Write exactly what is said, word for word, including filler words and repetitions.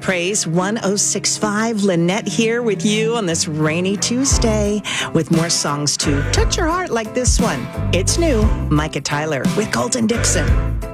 Praise one oh six point five. Lynette here with you on this rainy Tuesday with more songs to touch your heart like this one. It's new. Micah Tyler with Colton Dixon.